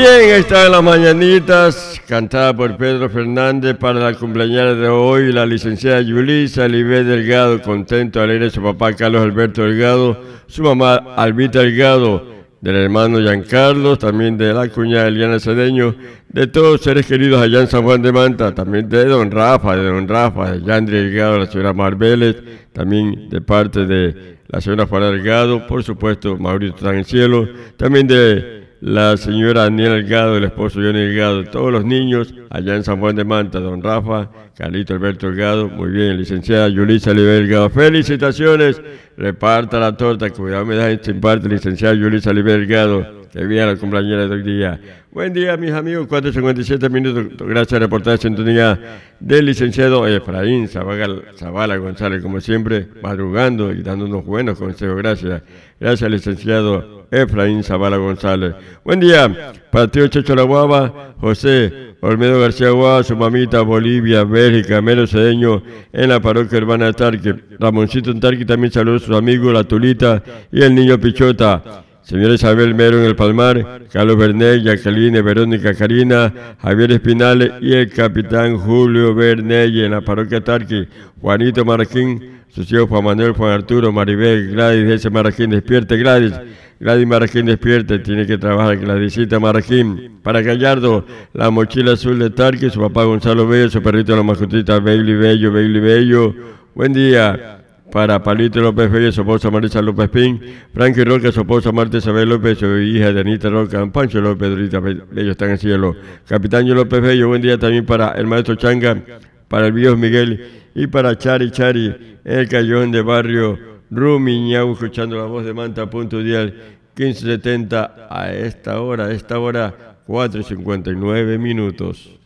Bien, esta de las mañanitas, cantada por Pedro Fernández para la cumpleañera de hoy, la licenciada Yulisa Libé Delgado, contento, alegre, su papá Carlos Alberto Delgado, su mamá Albita Delgado, del hermano Giancarlo, también de la cuñada Eliana Cedeño, de todos los seres queridos allá en San Juan de Manta, también de don Rafa, de Yandri Delgado, la señora Marbeles, también de parte de la señora Juana Delgado, por supuesto, Mauricio está en el cielo, también de la señora Daniela Delgado, el esposo Johnny Delgado, todos los niños allá en San Juan de Manta, don Rafa, Carlito Alberto Delgado, muy bien, licenciada Yulisa Libé Delgado, felicitaciones, reparta la torta, cuidado me da sin parte, licenciada Yulisa Libé Delgado, que viene la cumpleañera de hoy día. Buen día, mis amigos, 4:57 minutos, gracias al reportaje de sintonía del licenciado Efraín Zavala González, como siempre, madrugando y dando unos buenos consejos, gracias. Gracias, licenciado Efraín Zavala González. Buen día, para el tío Checho La Guava, José Olmedo García Guava, su mamita Bolivia, Bélgica, Mero Cedeño, en la parroquia urbana de Tarque. Ramoncito en Tarque también saludos a sus amigos, la Tulita y el niño Pichota. Señora Isabel Mero en El Palmar, Carlos Bernet, Jacqueline, Verónica Karina, Javier Espinales y el capitán Julio Bernelle en la parroquia Tarqui, Juanito Marraquín, sus hijos Juan Manuel, Juan Arturo, Maribel, Gladys, ese Marraquín, despierte Gladys Marraquín, despierte, tiene que trabajar, Gladysita Marraquín, para Gallardo, la mochila azul de Tarqui, su papá Gonzalo Bello, su perrito la mascotita Bailey Bello, buen día. Para Palito López Bello, su esposa Marisa López Pin, Frankie Roca, su esposa Marta Isabel López, su hija de Anita Roca, Pancho López, Dorita Bello, están en el cielo. Capitán López Bello, buen día también para el maestro Changa, para el viejo Miguel y para Chari, el callejón de barrio Rumiñau, escuchando la voz de Manta, punto dial 1570 a esta hora, 4:59 minutos.